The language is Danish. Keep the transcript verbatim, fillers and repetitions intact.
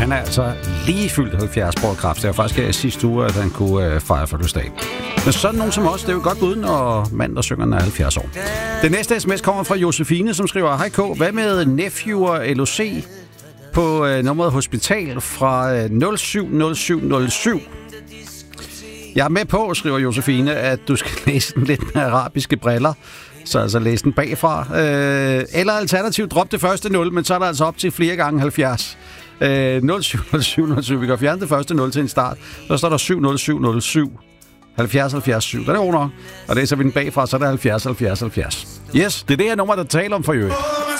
Han er altså lige fyldt halvfjerds på kræft. Det var faktisk her i sidste uge, at han kunne øh, fejre fødselsdag. Men sådan nogen som os, det er jo godt bud, når mand, der synger, er halvfjerds år. Den næste sms kommer fra Josefine, som skriver: Hej K, hvad med Nephewer L O C på øh, nummeret hospital fra øh, nul syv nul syv nul syv? Jeg er med på, skriver Josefine, at du skal læse den lidt med arabiske briller. Så altså læse den bagfra. Øh, eller alternativt drop det første nul, men så er der altså op til flere gange halvfjerds. Øh, nul syv nul syv nul syv. Vi kan fjerne det første nul til en start. Så står der syv nul syv nul syv. halvfjerds halvfjerds syv. Den er god nok. Og læser vi den bagfra, så er der halvfjerds halvfjerds halvfjerds. Yes, det er det her nummer, der taler om for øvrigt.